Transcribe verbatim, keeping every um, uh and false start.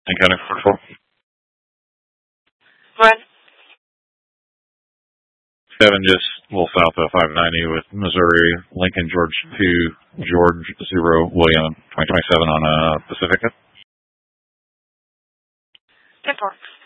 And County four. Run. Seven, just a little south of five ninety with Missouri, Lincoln, George two, George zero, William twenty twenty-seven on uh, Pacifica. ten four.